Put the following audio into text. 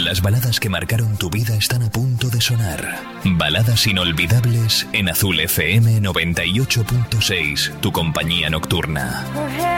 Las baladas que marcaron tu vida están a punto de sonar. Baladas inolvidables en Azul FM 98.6, tu compañía nocturna.